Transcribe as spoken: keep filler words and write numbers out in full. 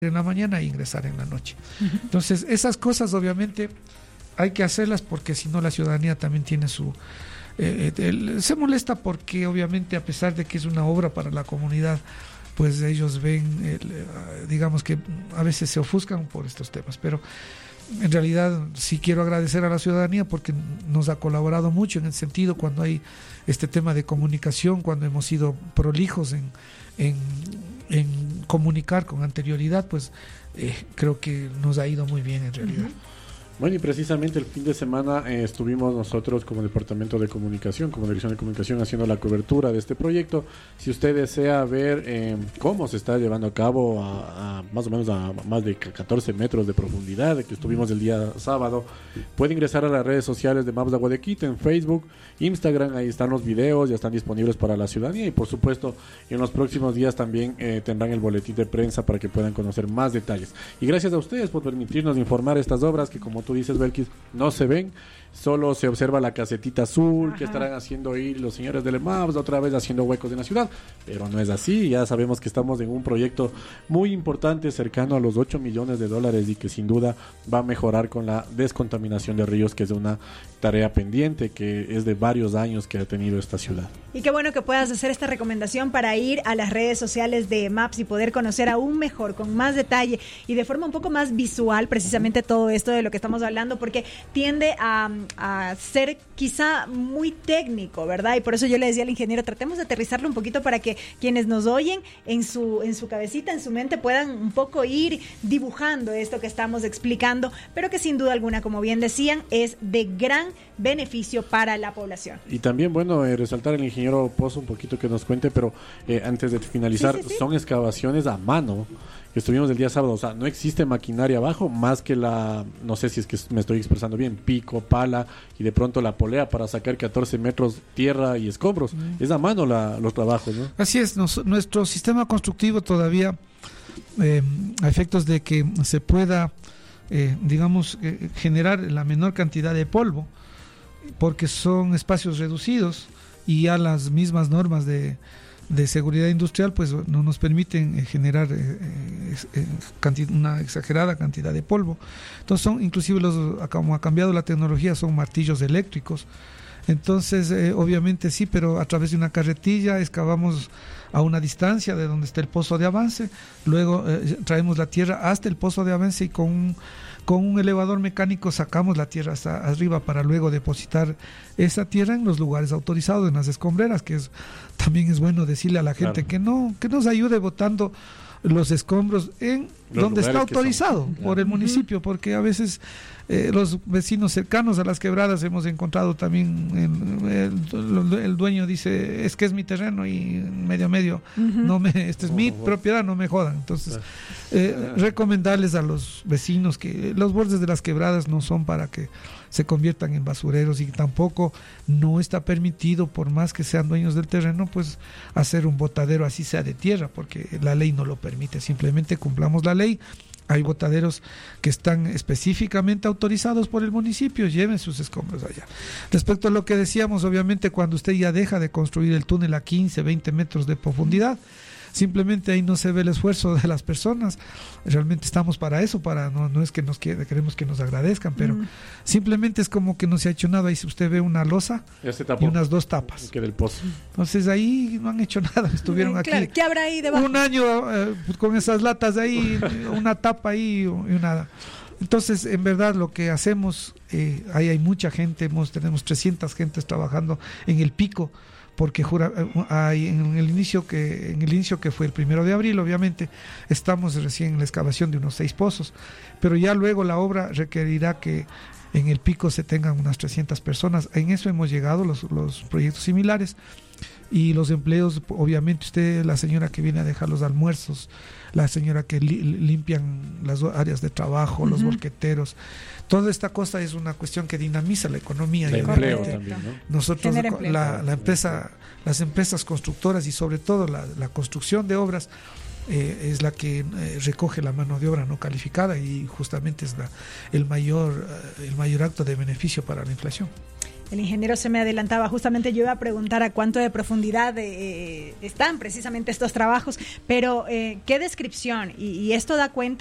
en la mañana e ingresar en la noche. Uh-huh. Entonces, esas cosas obviamente hay que hacerlas porque si no la ciudadanía también tiene su... Eh, el, se molesta porque obviamente a pesar de que es una obra para la comunidad, pues ellos ven, el, digamos que a veces se ofuscan por estos temas, pero en realidad sí quiero agradecer a la ciudadanía porque nos ha colaborado mucho en el sentido cuando hay este tema de comunicación, cuando hemos sido prolijos en, en, en comunicar con anterioridad, pues eh, creo que nos ha ido muy bien en realidad. Uh-huh. Bueno, y precisamente el fin de semana eh, estuvimos nosotros como Departamento de Comunicación, como Dirección de Comunicación, haciendo la cobertura de este proyecto. Si usted desea ver eh, cómo se está llevando a cabo a, a más o menos a más de catorce metros de profundidad, que estuvimos el día sábado, puede ingresar a las redes sociales de Maps de Guadequite, en Facebook, Instagram, ahí están los videos, ya están disponibles para la ciudadanía y por supuesto en los próximos días también eh, tendrán el boletín de prensa para que puedan conocer más detalles. Y gracias a ustedes por permitirnos informar estas obras que, como tú dices, Belkis, no se ven, solo se observa la casetita azul. Ajá. Que estarán haciendo ahí los señores del Maps, otra vez haciendo huecos en la ciudad, pero no es así. Ya sabemos que estamos en un proyecto muy importante, cercano a los ocho millones de dólares y que sin duda va a mejorar con la descontaminación de ríos, que es una tarea pendiente que es de varios años que ha tenido esta ciudad. Y qué bueno que puedas hacer esta recomendación para ir a las redes sociales de Maps y poder conocer aún mejor, con más detalle y de forma un poco más visual precisamente todo esto de lo que estamos hablando, porque tiende a, a ser quizá muy técnico, ¿verdad? Y por eso yo le decía al ingeniero, tratemos de aterrizarlo un poquito para que quienes nos oyen en su, en su cabecita, en su mente, puedan un poco ir dibujando esto que estamos explicando, pero que sin duda alguna, como bien decían, es de gran beneficio para la población. Y también, bueno, eh, resaltar el ingeniero Pozo un poquito que nos cuente, pero eh, antes de finalizar, sí, sí, sí. son excavaciones a mano que estuvimos el día sábado, o sea, no existe maquinaria abajo más que la, no sé si es que me estoy expresando bien, pico, pala y de pronto la polea para sacar catorce metros tierra y escombros. Mm. Es a mano la, los trabajos, ¿no? Así es, nos, nuestro sistema constructivo todavía, eh, a efectos de que se pueda, eh, digamos, eh, generar la menor cantidad de polvo, porque son espacios reducidos y ya las mismas normas de de seguridad industrial pues no nos permiten eh, generar eh, eh, cantidad, una exagerada cantidad de polvo. Entonces son, inclusive los, como ha cambiado la tecnología, son martillos eléctricos. Entonces eh, obviamente sí, pero a través de una carretilla excavamos a una distancia de donde está el pozo de avance, luego eh, traemos la tierra hasta el pozo de avance y con un con un elevador mecánico sacamos la tierra hasta arriba para luego depositar esa tierra en los lugares autorizados, en las escombreras, que es, también es bueno decirle a la gente, claro, que no que nos ayude botando los escombros en los donde está autorizado son, claro, por el municipio, porque a veces eh, los vecinos cercanos a las quebradas hemos encontrado también en, el, el dueño dice, es que es mi terreno y medio medio, uh-huh. no me, este es uh-huh. mi propiedad, no me jodan. Entonces eh, recomendarles a los vecinos que los bordes de las quebradas no son para que se conviertan en basureros y tampoco no está permitido, por más que sean dueños del terreno, pues hacer un botadero así sea de tierra, porque la ley no lo permite. Simplemente cumplamos la ley. Hay botaderos que están específicamente autorizados por el municipio, lleven sus escombros allá. Respecto a lo que decíamos, obviamente cuando usted ya deja de construir el túnel a quince, veinte metros de profundidad, simplemente ahí no se ve el esfuerzo de las personas. Realmente estamos para eso, para no, no es que nos quiere, queremos que nos agradezcan, pero mm. simplemente es como que no se ha hecho nada. Ahí si usted ve una losa y unas dos tapas, que del pozo. Entonces ahí no han hecho nada, estuvieron aquí. Claro, ¿qué habrá ahí debajo? Un año eh, con esas latas ahí, una tapa ahí y nada. Entonces, en verdad, lo que hacemos, eh, ahí hay mucha gente, hemos, tenemos trescientas gentes trabajando en el pico, porque jura, hay en el inicio que en el inicio que fue el primero de abril, obviamente estamos recién en la excavación de unos seis pozos, pero ya luego la obra requerirá que en el pico se tengan unas trescientas personas. En eso hemos llegado los, los proyectos similares. Y los empleos, obviamente usted, la señora que viene a dejar los almuerzos, la señora que li- limpian las áreas de trabajo, uh-huh. los bolqueteros, toda esta cosa es una cuestión que dinamiza la economía. El empleo también, ¿no? Nosotros, la, la empresa, las empresas constructoras y sobre todo la, la construcción de obras eh, es la que eh, recoge la mano de obra no calificada y justamente es la, el mayor, eh, el mayor acto de beneficio para la inflación. El ingeniero se me adelantaba, justamente yo iba a preguntar a cuánto de profundidad eh, están precisamente estos trabajos, pero eh, qué descripción, y, y esto da cuenta